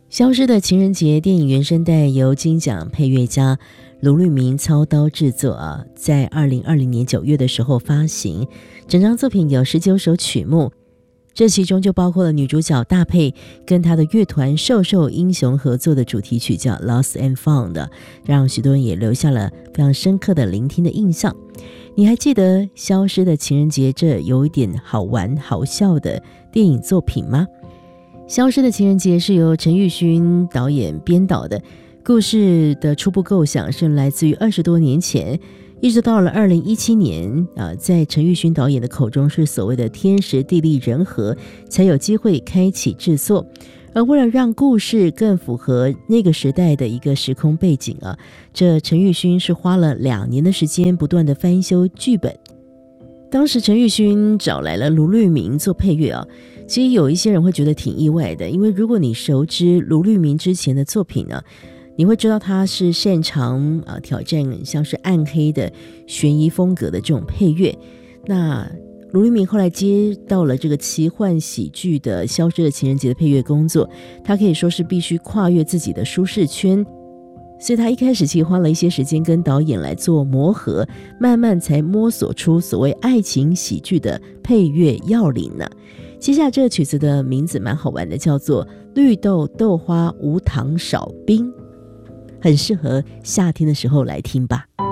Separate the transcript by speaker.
Speaker 1: 消失的情人节电影原声带由金奖配乐家卢律明操刀制作在2020年9月的时候发行。整张作品有19首曲目，这其中就包括了女主角大佩跟她的乐团瘦瘦英雄合作的主题曲叫 Lost and Found， 让许多人也留下了非常深刻的聆听的印象。你还记得消失的情人节这有一点好玩好笑的电影作品吗？消失的情人节是由陈玉勋导演编导的，故事的初步构想是来自于20多年前，一直到了2017年在陈玉勋导演的口中是所谓的天时地利人和，才有机会开启制作。而为了让故事更符合那个时代的一个时空背景这陈玉勋是花了2年的时间不断的翻修剧本。当时陈玉勋找来了卢律明做配乐其实有一些人会觉得挺意外的，因为如果你熟知卢律明之前的作品你会知道他是擅长挑战像是暗黑的悬疑风格的这种配乐。那卢律明后来接到了这个奇幻喜剧的消失的情人节的配乐工作，他可以说是必须跨越自己的舒适圈，所以他一开始其实花了一些时间跟导演来做磨合，慢慢才摸索出所谓爱情喜剧的配乐要领呢。接下来这个曲子的名字蛮好玩的，叫做绿豆豆花无糖少冰，很适合夏天的时候来听吧。